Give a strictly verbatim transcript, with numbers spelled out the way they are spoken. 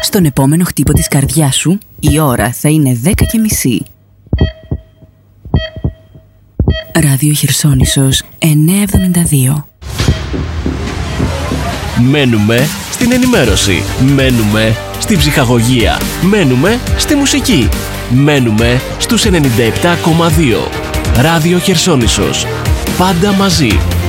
Στον επόμενο χτύπο της καρδιάς σου, η ώρα θα είναι δέκα και μισή. Ράδιο Χερσόνησος εννιακόσια εβδομήντα δύο. Μένουμε στην ενημέρωση. Μένουμε στην ψυχαγωγία. Μένουμε στη μουσική. Μένουμε στους ενενήντα επτά κόμμα δύο. Ράδιο Χερσόνησος. Πάντα μαζί.